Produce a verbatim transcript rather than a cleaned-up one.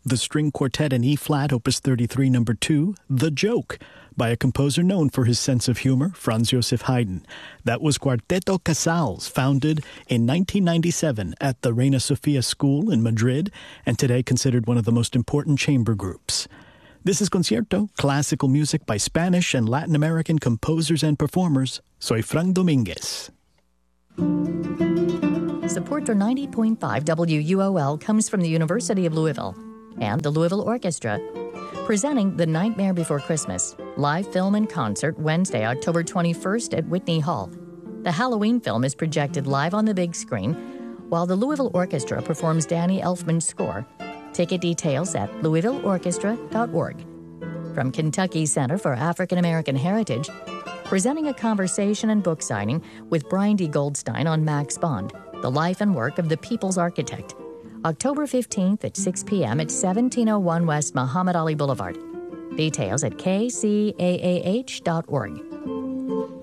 the string quartet in E-flat, Opus thirty-three, number two, The Joke, by a composer known for his sense of humor, Franz Joseph Haydn. That was Cuarteto Casals, founded in nineteen ninety-seven at the Reina Sofia School in Madrid, and today considered one of the most important chamber groups. This is Concierto, classical music by Spanish and Latin American composers and performers. Soy Frank Dominguez. Support for ninety point five W U O L comes from the University of Louisville and the Louisville Orchestra, presenting The Nightmare Before Christmas, live film and concert Wednesday, October twenty-first at Whitney Hall. The Halloween film is projected live on the big screen, while the Louisville Orchestra performs Danny Elfman's score. Ticket details at louisville orchestra dot org. From Kentucky Center for African American Heritage, presenting a conversation and book signing with Brian D. Goldstein on Max Bond, the life and work of the People's Architect. October fifteenth at six p.m. at seventeen oh one West Muhammad Ali Boulevard. Details at k c a a h dot org.